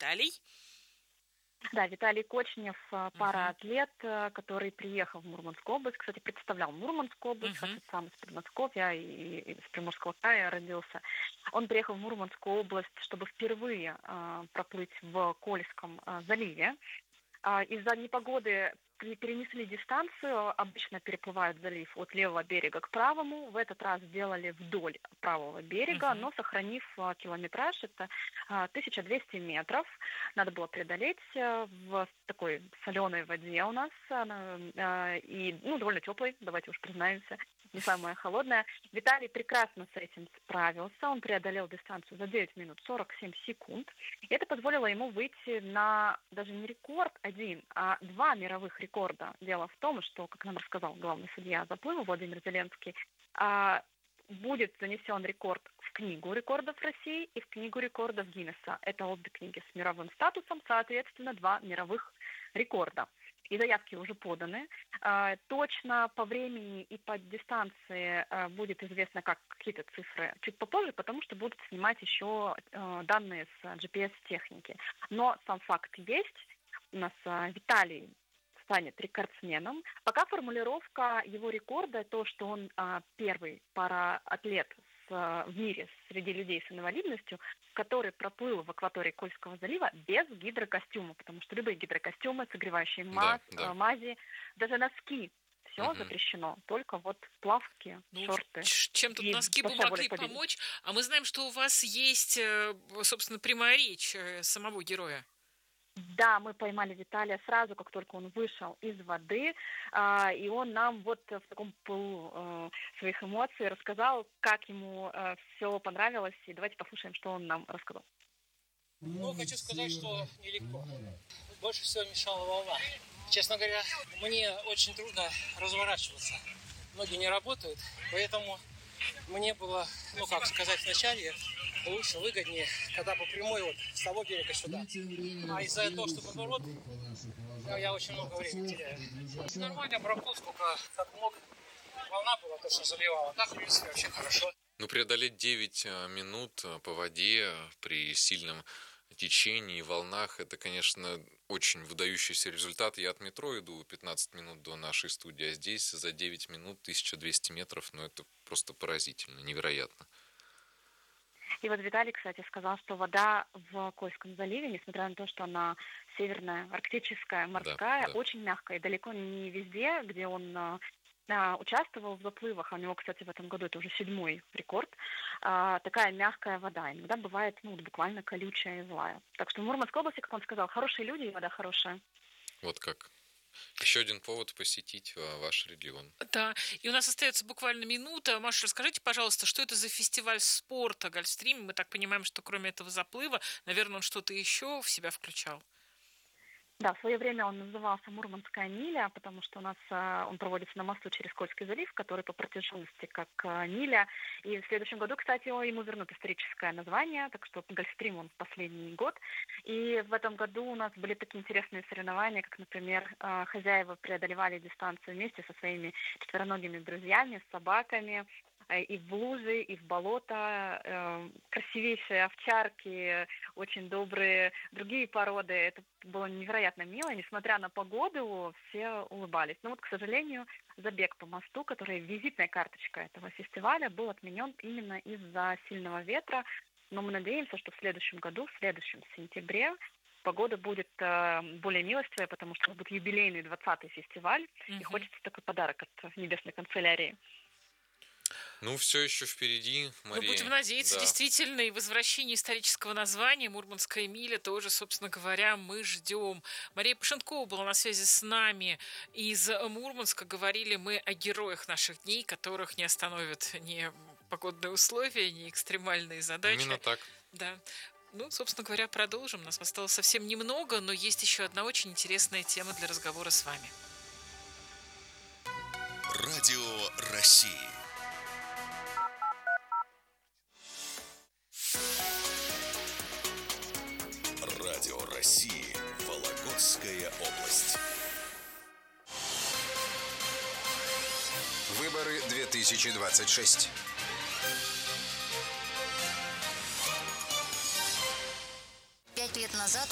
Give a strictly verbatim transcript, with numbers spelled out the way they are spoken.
Виталий. Да, Виталий Кочнев, Мгм. параатлет, э, который приехал в Мурманскую область, кстати, представлял Мурманскую область, хотя Мгм. сам из Подмосковья и, и из Приморского края родился. Он приехал в Мурманскую область, чтобы впервые э, проплыть в Кольском э, заливе. А, Из-за непогоды пре- перенесли дистанцию. Обычно переплывают залив от левого берега к правому. В этот раз сделали вдоль правого берега, Мгм. но сохранив а, километраж, это а, тысяча двести метров. Надо было преодолеть а, в такой соленой воде у нас. Она, а, и, ну, довольно теплой, давайте уж признаемся, не самая холодная. Виталий прекрасно с этим справился. Он преодолел дистанцию за девять минут сорок семь секунд. И это позволило ему выйти на даже не рекорд один, а два мировых рекорда. Дело в том, что, как нам рассказал главный судья заплыва Владимир Зеленский, а, будет занесен рекорд в Книгу рекордов России и в Книгу рекордов Гиннесса. Это обе книги с мировым статусом, соответственно, два мировых рекорда. И заявки уже поданы. А, Точно по времени и по дистанции а, будет известно, как какие-то цифры чуть попозже, потому что будут снимать еще э, данные с джи пи эс-техники. Но сам факт есть. У нас а, Виталий станет рекордсменом. Пока формулировка его рекорда то, что он а, первый параатлет с, а, в мире среди людей с инвалидностью, который проплыл в акватории Кольского залива без гидрокостюма, потому что любые гидрокостюмы, согревающие Да, маз, да. э, мази, даже носки, все Мгм. запрещено. Только вот плавки, Ну, шорты. ч- чем тут И носки бы большая воля могли к победе. помочь? А мы знаем, что у вас есть, э, собственно, прямая речь э, самого героя. Да, мы поймали Виталия сразу, как только он вышел из воды, а, и он нам вот в таком пылу э, своих эмоций рассказал, как ему все понравилось, и давайте послушаем, что он нам рассказал. Ну, хочу сказать, что нелегко. Больше всего мешала волна. Честно говоря, мне очень трудно разворачиваться. Ноги не работают, поэтому мне было, ну, как сказать, вначале лучше, выгоднее, когда по прямой вот с того берега сюда. А из-за того, что поворот, ну, я очень много времени теряю. Нормально проплыл, сколько как мог. Волна была, то, что заливала. Так, в принципе, вообще хорошо. Ну, преодолеть девять э, минут э, по воде э, при сильном течении и волнах, это, конечно, очень выдающийся результат. Я от метро иду пятнадцать минут до нашей студии, а здесь за девять минут тысяча двести метров, ну, это просто поразительно, невероятно. И вот Виталий, кстати, сказал, что вода в Кольском заливе, несмотря на то, что она северная, арктическая, Да, морская, да. очень мягкая. И далеко не везде, где он а, а, участвовал в заплывах, а у него, кстати, в этом году это уже седьмой рекорд, а, такая мягкая вода. Иногда бывает ну, вот буквально колючая и злая. Так что в Мурманской области, как он сказал, хорошие люди и вода хорошая. Вот как. Еще один повод посетить э, ваш регион. Да, и у нас остается буквально минута. Маша, расскажите, пожалуйста, что это за фестиваль спорта Гольфстрим? Мы так понимаем, что кроме этого заплыва, наверное, он что-то еще в себя включал. Да, в свое время он назывался Мурманская миля, потому что у нас а, он проводится на мосту через Кольский залив, который по протяженности как а, миля. И в следующем году, кстати, его- ему вернут историческое название, так что Гольфстрим он в последний год. И в этом году у нас были такие интересные соревнования, как, например, а, хозяева преодолевали дистанцию вместе со своими четвероногими друзьями, с собаками, э, и в лужи, и в болото, э, красивейшие овчарки, очень добрые другие породы. Это было невероятно мило, несмотря на погоду, все улыбались. Но вот, к сожалению, забег по мосту, который визитная карточка этого фестиваля, был отменен именно из-за сильного ветра. Но мы надеемся, что в следующем году, в следующем сентябре, погода будет э, более милостивая, потому что это будет юбилейный двадцатый фестиваль, и Мгм. хочется такой подарок от небесной канцелярии. Ну, все еще впереди, Ну, Мария. будем надеяться, Да. действительно, и возвращение исторического названия Мурманская миля тоже, собственно говоря, мы ждем. Мария Пашенкова была на связи с нами из Мурманска. Говорили мы о героях наших дней, которых не остановят ни погодные условия, ни экстремальные задачи. Именно так. Да. Ну, собственно говоря, продолжим. Нас осталось совсем немного, но есть еще одна очень интересная тема для разговора с вами. Радио России. Радио России. Вологодская область. Выборы две тысячи двадцать шесть. Пять лет назад